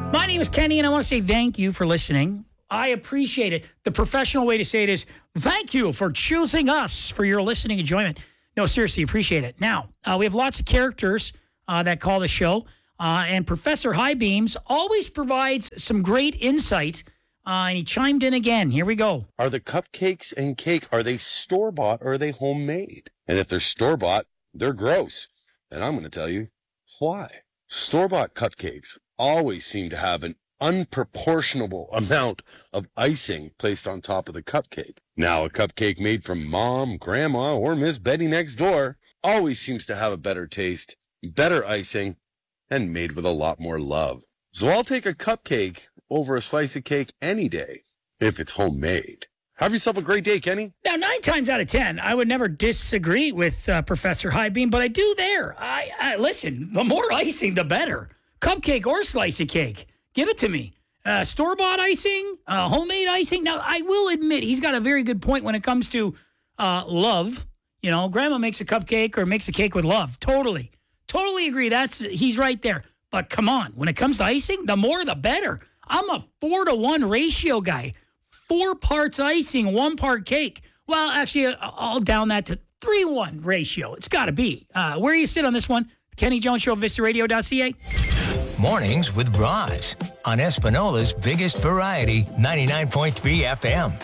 My name is Kenny, and I want to say thank you for listening. I appreciate it. The professional way to say it is thank you for choosing us for your listening enjoyment. No, seriously, appreciate it. Now, we have lots of characters that call the show, and Professor Highbeams always provides some great insight, and he chimed in again. Here we go. Are the cupcakes and cake, are they store-bought or are they homemade? And if they're store-bought, they're gross. And I'm going to tell you why. Store-bought cupcakes always seem to have an unproportionable amount of icing placed on top of the cupcake. Now, a cupcake made from Mom, Grandma, or Miss Betty next door always seems to have a better taste, better icing, and made with a lot more love. So I'll take a cupcake over a slice of cake any day if it's homemade. Have yourself a great day, Kenny. Now, 9 times out of 10, I would never disagree with Professor Highbeam, but I do there. I listen, the more icing, the better. Cupcake or slice of cake. Give it to me. Store-bought icing, homemade icing. Now, I will admit he's got a very good point when it comes to love. You know, Grandma makes a cupcake or makes a cake with love. Totally agree. He's right there. But come on, when it comes to icing, the more the better. I'm a 4-to-1 ratio guy. 4 parts icing, 1 part cake. Well, actually, I'll down that to 3-1 ratio. It's got to be. Where do you sit on this one? Kenny Jones Show, VistaRadio.ca. Mornings with Roz on Espanola's biggest variety, 99.3 FM,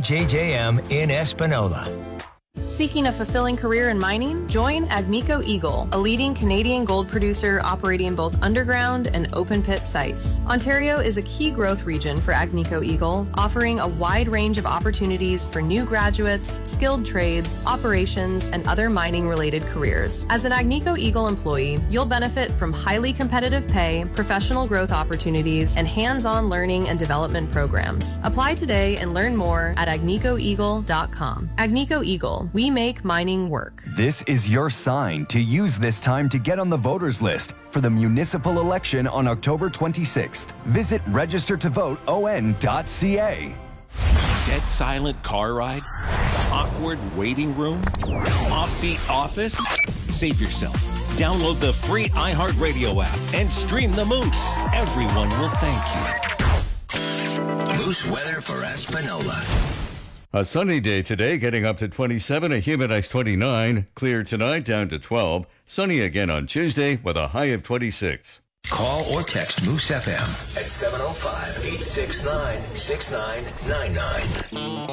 CJJM in Espanola. Seeking a fulfilling career in mining? Join Agnico Eagle, a leading Canadian gold producer operating both underground and open pit sites. Ontario is a key growth region for Agnico Eagle, offering a wide range of opportunities for new graduates, skilled trades, operations, and other mining-related careers. As an Agnico Eagle employee, you'll benefit from highly competitive pay, professional growth opportunities, and hands-on learning and development programs. Apply today and learn more at agnicoeagle.com. Agnico Eagle. We make mining work. This is your sign to use this time to get on the voters list for the municipal election on October 26th. Visit registertovoteon.ca. Dead silent car ride? Awkward waiting room? Offbeat office? Save yourself. Download the free iHeartRadio app and stream the Moose. Everyone will thank you. Moose weather for Espanola. A sunny day today, getting up to 27, a humid high 29. Clear tonight, down to 12. Sunny again on Tuesday with a high of 26. Call or text Moose FM at 705-869-6999.